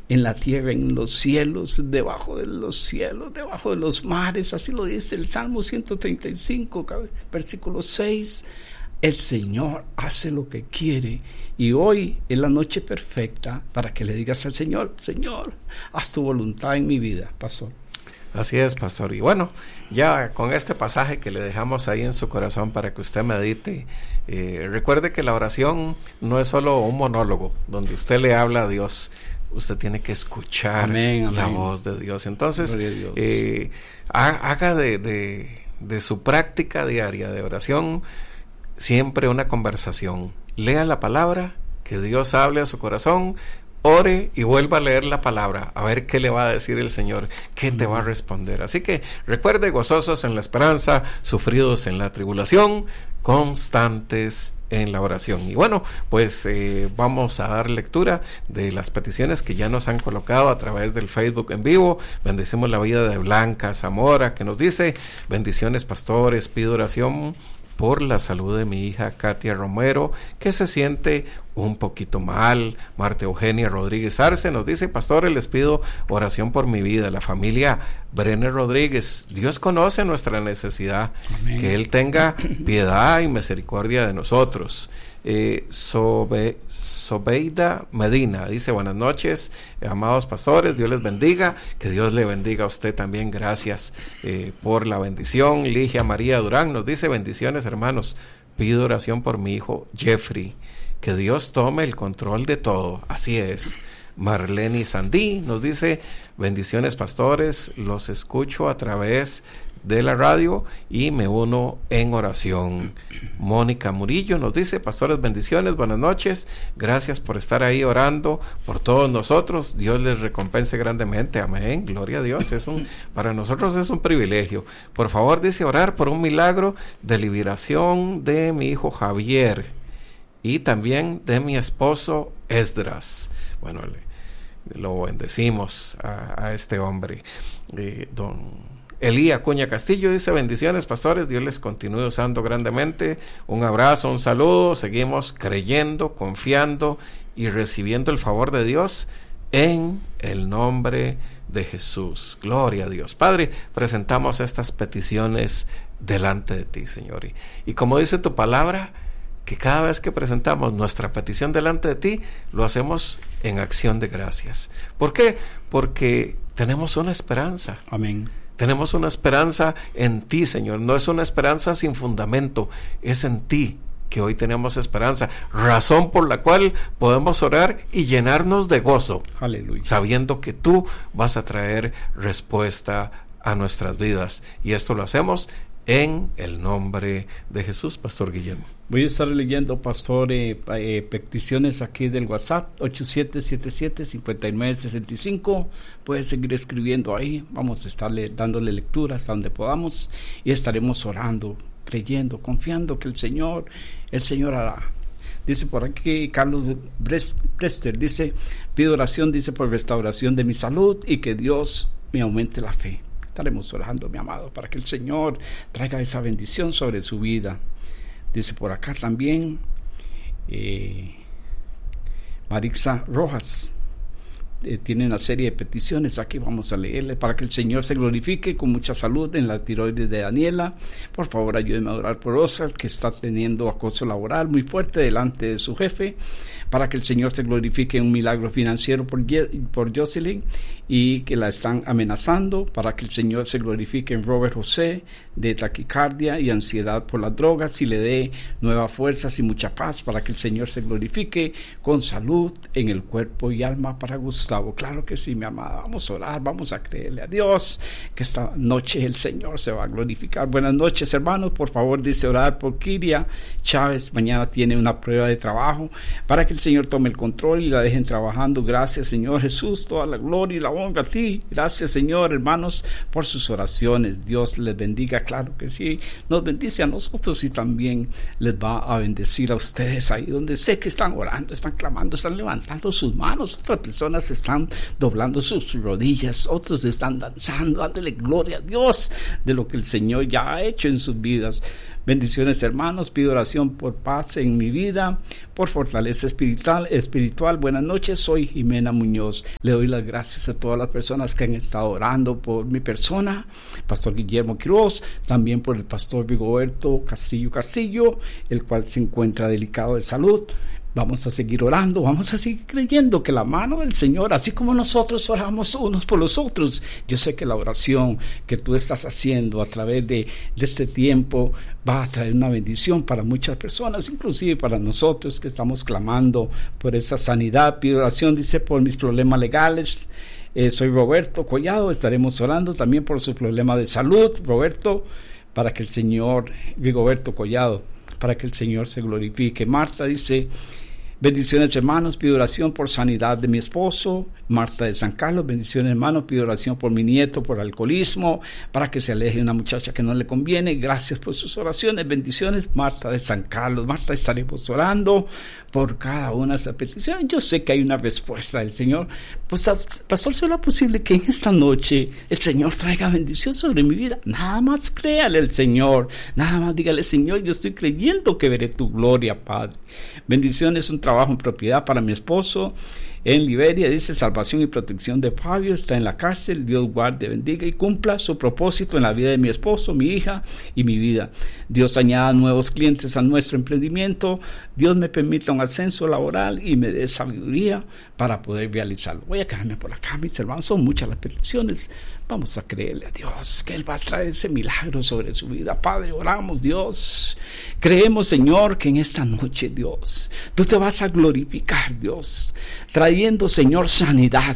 en la tierra, en los cielos, debajo de los mares. Así lo dice el Salmo 135, versículo 6. El Señor hace lo que quiere, y hoy es la noche perfecta para que le digas al Señor: Señor, haz tu voluntad en mi vida, pastor. Así es, pastor. Y bueno, ya con este pasaje que le dejamos ahí en su corazón para que usted medite, recuerde que la oración no es solo un monólogo donde usted le habla a Dios. Usted tiene que escuchar la voz de Dios. Entonces, haga de su práctica diaria de oración siempre una conversación. Lea la palabra, que Dios hable a su corazón, ore y vuelva a leer la palabra, a ver qué le va a decir el Señor, qué te va a responder. Así que recuerde: gozosos en la esperanza, sufridos en la tribulación, constantes en la oración. Y bueno, pues vamos a dar lectura de las peticiones que ya nos han colocado a través del Facebook en vivo. Bendecimos la vida de Blanca Zamora, que nos dice: bendiciones, pastores, pido oración por la salud de mi hija Katia Romero, que se siente un poquito mal. Marta Eugenia Rodríguez Arce nos dice: pastores, les pido oración por mi vida, la familia Brenner Rodríguez. Dios conoce nuestra necesidad. Amén. Que Él tenga piedad y misericordia de nosotros. Sobeida Medina dice: buenas noches, amados pastores, Dios les bendiga. Que Dios le bendiga a usted también. Gracias por la bendición. Ligia María Durán nos dice: bendiciones, hermanos, pido oración por mi hijo Jeffrey, que Dios tome el control de todo. Así es. Marlene Sandí nos dice: bendiciones, pastores, los escucho a través de la radio y me uno en oración. Mónica Murillo nos dice: pastores, bendiciones, buenas noches, gracias por estar ahí orando por todos nosotros, Dios les recompense grandemente. Amén, gloria a Dios. Para nosotros es un privilegio. Por favor, dice, orar por un milagro de liberación de mi hijo Javier y también de mi esposo Esdras. Bueno, lo bendecimos a este hombre. Don Elí Acuña Castillo dice: bendiciones, pastores, Dios les continúe usando grandemente. Un abrazo, un saludo. Seguimos creyendo, confiando y recibiendo el favor de Dios en el nombre de Jesús. Gloria a Dios. Padre, presentamos estas peticiones delante de ti, Señor. Y como dice tu palabra, que cada vez que presentamos nuestra petición delante de ti, lo hacemos en acción de gracias. ¿Por qué? Porque tenemos una esperanza. Amén. Tenemos una esperanza en ti, Señor. No es una esperanza sin fundamento, es en ti que hoy tenemos esperanza, razón por la cual podemos orar y llenarnos de gozo. Aleluya. Sabiendo que tú vas a traer respuesta a nuestras vidas. Y esto lo hacemos en el nombre de Jesús. Pastor Guillermo. Voy a estar leyendo, pastor, peticiones aquí del WhatsApp, 8777-5965. Puede seguir escribiendo ahí. Vamos a estarle dándole lectura hasta donde podamos y estaremos orando, creyendo, confiando que el Señor hará. Dice por aquí Carlos Brester, dice: pido oración, dice, por restauración de mi salud y que Dios me aumente la fe. Estaremos orando, mi amado, para que el Señor traiga esa bendición sobre su vida. Dice por acá también Marixa Rojas, tiene una serie de peticiones aquí, vamos a leerle: para que el Señor se glorifique con mucha salud en la tiroides de Daniela. Por favor, ayúdeme a orar por Oscar, que está teniendo acoso laboral muy fuerte delante de su jefe. Para que el Señor se glorifique en un milagro financiero por Jocelyn, y que la están amenazando. Para que el Señor se glorifique en Robert José, de taquicardia y ansiedad por las drogas, y le dé nuevas fuerzas y mucha paz. Para que el Señor se glorifique con salud en el cuerpo y alma para Gustavo. Claro que sí, mi amada. Vamos a orar, vamos a creerle a Dios que esta noche el Señor se va a glorificar. Buenas noches, hermanos. Por favor, dice, orar por Kiria Chávez. Mañana tiene una prueba de trabajo. Para que el Señor tome el control y la dejen trabajando. Gracias, Señor Jesús. Toda la gloria y la honra a ti. Gracias, Señor, hermanos, por sus oraciones. Dios les bendiga. Claro que sí. Nos bendice a nosotros y también les va a bendecir a ustedes ahí donde sé que están orando, están clamando, están levantando sus manos. Otras personas están doblando sus rodillas. Otros están danzando, dándole gloria a Dios de lo que el Señor ya ha hecho en sus vidas. Bendiciones, hermanos. Pido oración por paz en mi vida, por fortaleza espiritual. Buenas noches, soy Jimena Muñoz. Le doy las gracias a todas las personas que han estado orando por mi persona, Pastor Guillermo Quiroz, también por el Pastor Rigoberto Castillo, el cual se encuentra delicado de salud. Vamos a seguir orando, vamos a seguir creyendo que la mano del Señor, así como nosotros oramos unos por los otros, yo sé que la oración que tú estás haciendo a través de este tiempo va a traer una bendición para muchas personas, inclusive para nosotros que estamos clamando por esa sanidad. Pido oración, dice, por mis problemas legales. Soy Roberto Collado, estaremos orando también por su problema de salud, Roberto, para que el Señor, Rigoberto Collado, para que el Señor se glorifique. Marta dice, bendiciones, hermanos, pido oración por sanidad de mi esposo. Marta de San Carlos, bendiciones, hermanos, pido oración por mi nieto, por alcoholismo, para que se aleje de una muchacha que no le conviene. Gracias por sus oraciones, bendiciones, Marta de San Carlos. Marta, estaremos orando por cada una de esas peticiones. Yo sé que hay una respuesta del Señor. Pues, pastor, ¿será posible que en esta noche el Señor traiga bendición sobre mi vida? Nada más créale al Señor, nada más dígale, Señor, yo estoy creyendo que veré tu gloria, Padre. Bendiciones, un trabajo en propiedad para mi esposo en Liberia, dice, salvación y protección de Fabio, está en la cárcel, Dios guarde, bendiga y cumpla su propósito en la vida de mi esposo, mi hija y mi vida. Dios añada nuevos clientes a nuestro emprendimiento, Dios me permita un ascenso laboral y me dé sabiduría para poder realizarlo. Voy a quedarme por acá, mis hermanos, son muchas las peticiones. Vamos a creerle a Dios que Él va a traer ese milagro sobre su vida. Padre, oramos, Dios. Creemos, Señor, que en esta noche, Dios, tú te vas a glorificar, Dios, trayendo, Señor, sanidad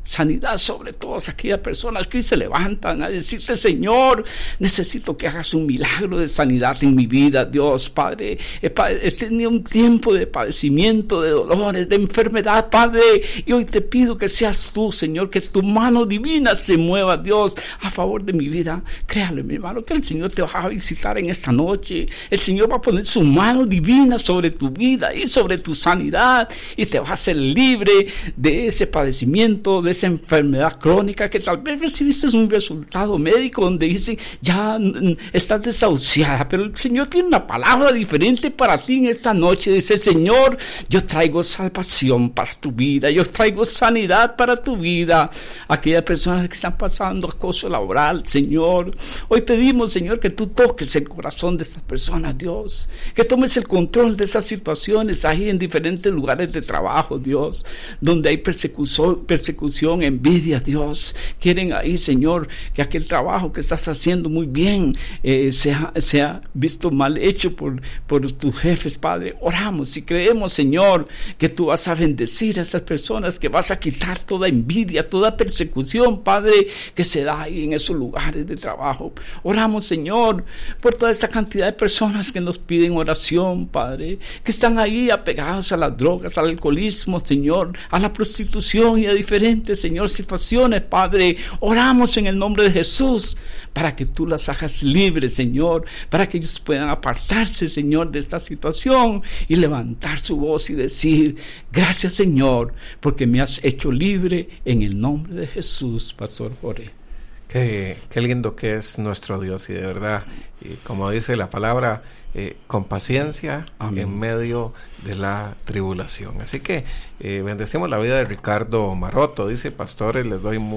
sobre todas aquellas personas que hoy se levantan a decirte, Señor, necesito que hagas un milagro de sanidad en mi vida, Dios, Padre. He tenido un tiempo de padecimiento, de dolores, de enfermedad, Padre, y hoy te pido que seas tú, Señor, que tu mano divina se mueva, Dios, a favor de mi vida. Créale, mi hermano, que el Señor te va a visitar en esta noche. El Señor va a poner su mano divina sobre tu vida y sobre tu sanidad, y te va a hacer libre de ese padecimiento, de esa enfermedad crónica que tal vez recibiste un resultado médico donde dice ya estás desahuciada, pero el Señor tiene una palabra diferente para ti en esta noche. Dice el Señor, yo traigo salvación para tu vida, yo traigo sanidad para tu vida. Aquellas personas que están pasando acoso laboral, Señor, hoy pedimos, Señor, que tú toques el corazón de estas personas, Dios, que tomes el control de esas situaciones ahí en diferentes lugares de trabajo, Dios, donde hay persecución, envidia, Dios. Quieren ahí, Señor, que aquel trabajo que estás haciendo muy bien sea visto mal hecho por tus jefes, Padre. Oramos y creemos, Señor, que tú vas a bendecir a estas personas, que vas a quitar toda envidia, toda persecución, Padre, que se da ahí en esos lugares de trabajo. Oramos, Señor, por toda esta cantidad de personas que nos piden oración, Padre, que están ahí apegados a las drogas, al alcoholismo, Señor, a la prostitución y a diferentes, Señor, situaciones, Padre. Oramos en el nombre de Jesús para que tú las hagas libres, Señor, para que ellos puedan apartarse, Señor, de esta situación y levantar su voz y decir, gracias, Señor, porque me has hecho libre en el nombre de Jesús, Pastor Jorge. Qué lindo que es nuestro Dios, y de verdad, y como dice la palabra, con paciencia. Amén. En medio de la tribulación. Así que bendecimos la vida de Ricardo Maroto. Dice, pastores, les doy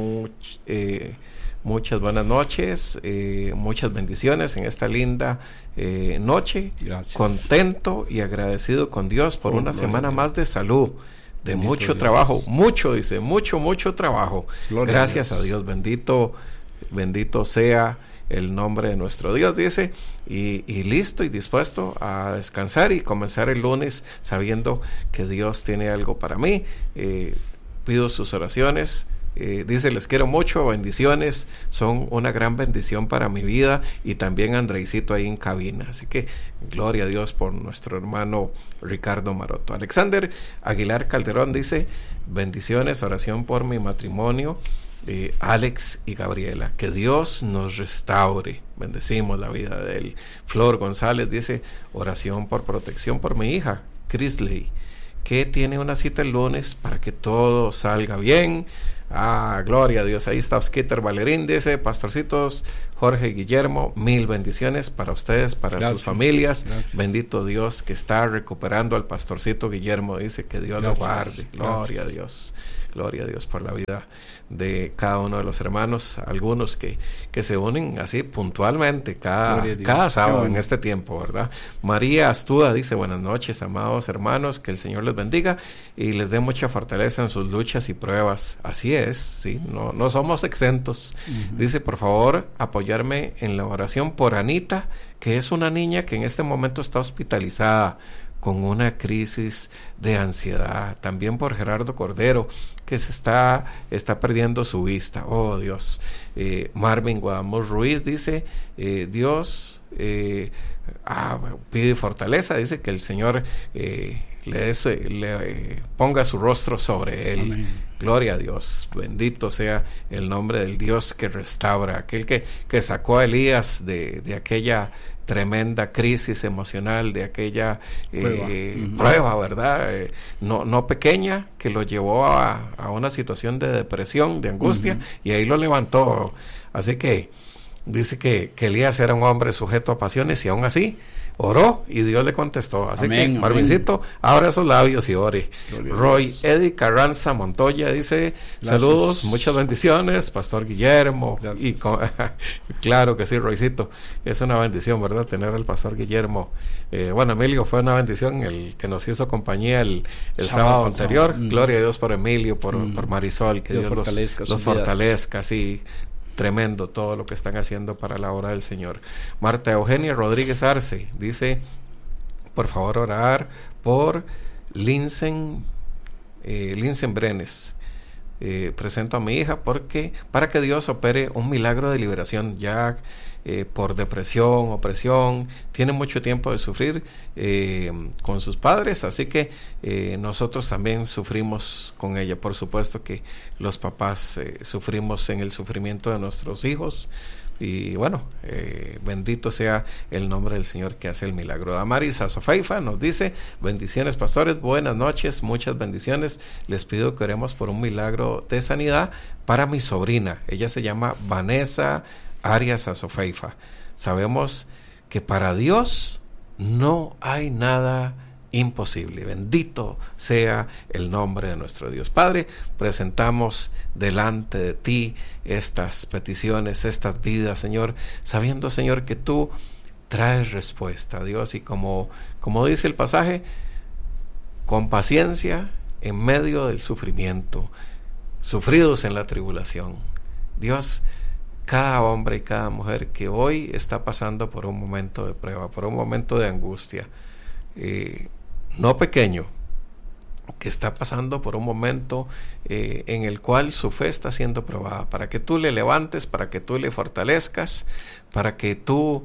muchas buenas noches, muchas bendiciones en esta linda noche. Gracias. Contento y agradecido con Dios por una semana más de salud, de bendito mucho Dios. Trabajo, mucho trabajo. Gloria gracias a Dios, bendito sea el nombre de nuestro Dios, dice, y listo y dispuesto a descansar y comenzar el lunes sabiendo que Dios tiene algo para mí. Pido sus oraciones. Dice, les quiero mucho, bendiciones, son una gran bendición para mi vida, y también Andreicito ahí en cabina. Así que gloria a Dios por nuestro hermano Ricardo Maroto. Alexander Aguilar Calderón dice, bendiciones, oración por mi matrimonio, Alex y Gabriela, que Dios nos restaure, bendecimos la vida de él. Flor González dice, oración por protección por mi hija Crisley, que tiene una cita el lunes para que todo salga bien. Gloria a Dios. Ahí está Osquiter Valerín, dice: pastorcitos Jorge y Guillermo, 1000 bendiciones para ustedes, para sus familias. Gracias. Bendito Dios que está recuperando al pastorcito Guillermo, dice, que Dios lo guarde. Gloria a Dios. Gloria a Dios por la vida de cada uno de los hermanos, algunos que se unen así puntualmente cada sábado en este tiempo, ¿verdad? María Astúa dice: buenas noches, amados hermanos, que el Señor les bendiga y les dé mucha fortaleza en sus luchas y pruebas. Así es, sí, no somos exentos. Dice: por favor, apoyarme en la oración por Anita, que es una niña que en este momento está hospitalizada con una crisis de ansiedad. También por Gerardo Cordero, que se está perdiendo su vista. Oh Dios. Marvin Guadamos Ruiz dice: Dios pide fortaleza, dice que el Señor le ponga su rostro sobre él. Amén. Gloria a Dios, bendito sea el nombre del Dios que restaura, aquel que sacó a Elías de aquella tremenda crisis emocional, de aquella prueba, ¿verdad? No pequeña, que lo llevó a una situación de depresión, de angustia, y ahí lo levantó. Así que dice que Elías era un hombre sujeto a pasiones, y aún así oró y Dios le contestó. Así que Marvincito, abra sus labios y ore. Roy Eddie Carranza Montoya dice: saludos, muchas bendiciones, Pastor Guillermo. Y claro que sí, Roycito, es una bendición, ¿verdad?, tener al Pastor Guillermo. Emilio, fue una bendición el que nos hizo compañía el sábado anterior. Gloria a Dios por Emilio, por Marisol, que Dios los fortalezca, sí. Tremendo todo lo que están haciendo para la obra del Señor. Marta Eugenia Rodríguez Arce dice: por favor, orar por Linsen Brenes. Presento a mi hija para que Dios opere un milagro de liberación, ya por depresión, opresión, tiene mucho tiempo de sufrir con sus padres, así que nosotros también sufrimos con ella. Por supuesto que los papás sufrimos en el sufrimiento de nuestros hijos, y bueno, bendito sea el nombre del Señor que hace el milagro. Damaris Azofeifa nos dice: bendiciones, pastores, buenas noches, muchas bendiciones. Les pido que oremos por un milagro de sanidad para mi sobrina. Ella se llama Vanessa Arias Azofeifa. Sabemos que para Dios no hay nada imposible. Bendito sea el nombre de nuestro Dios. Padre, presentamos delante de ti estas peticiones, estas vidas, Señor, sabiendo, Señor, que tú traes respuesta, Dios, y como dice el pasaje, con paciencia en medio del sufrimiento, sufridos en la tribulación. Dios, cada hombre y cada mujer que hoy está pasando por un momento de prueba, por un momento de angustia, no pequeño, que está pasando por un momento en el cual su fe está siendo probada, para que tú le levantes, para que tú le fortalezcas, para que tú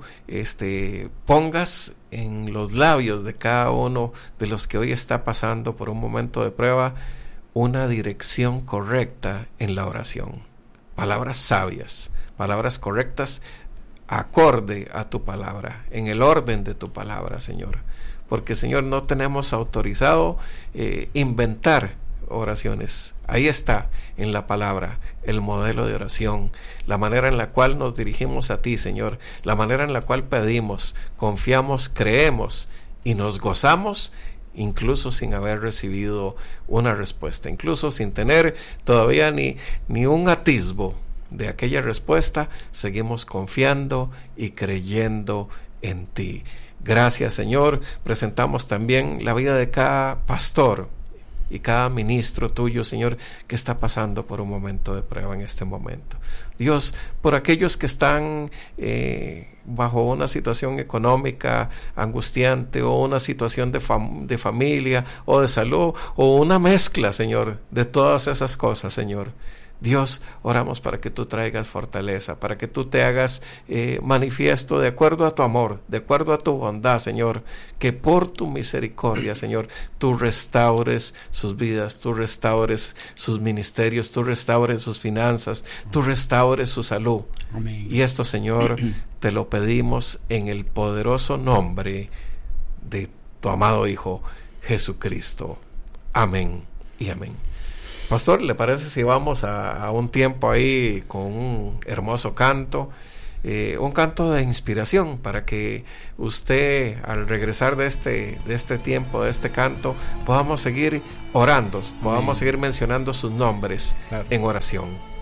pongas en los labios de cada uno de los que hoy está pasando por un momento de prueba una dirección correcta en la oración, palabras sabias, palabras correctas acorde a tu palabra, en el orden de tu palabra, Señor. Porque, Señor, no tenemos autorizado inventar oraciones. Ahí está en la palabra el modelo de oración, la manera en la cual nos dirigimos a ti, Señor, la manera en la cual pedimos, confiamos, creemos y nos gozamos, incluso sin haber recibido una respuesta, incluso sin tener todavía ni un atisbo de aquella respuesta, seguimos confiando y creyendo en ti. Gracias, Señor. Presentamos también la vida de cada pastor y cada ministro tuyo, Señor, que está pasando por un momento de prueba en este momento. Dios, por aquellos que están bajo una situación económica angustiante, o una situación de familia o de salud, o una mezcla, Señor, de todas esas cosas, Señor. Dios, oramos para que tú traigas fortaleza, para que tú te hagas manifiesto de acuerdo a tu amor, de acuerdo a tu bondad, Señor, que por tu misericordia, Señor, tú restaures sus vidas, tú restaures sus ministerios, tú restaures sus finanzas, tú restaures su salud. Amén. Y esto, Señor, te lo pedimos en el poderoso nombre de tu amado Hijo Jesucristo. Amén y amén. Pastor, ¿le parece si vamos a un tiempo ahí con un hermoso canto? Un canto de inspiración para que usted, al regresar de este tiempo, de este canto, podamos seguir orando, podamos seguir mencionando sus nombres en oración.